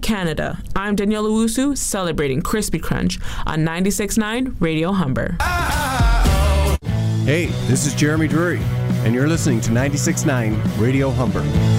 Canada. I'm Danielle Owusu, celebrating Crispy Crunch on 96.9 Radio Humber. Hey, this is Jeremy Drury, and you're listening to 96.9 Radio Humber.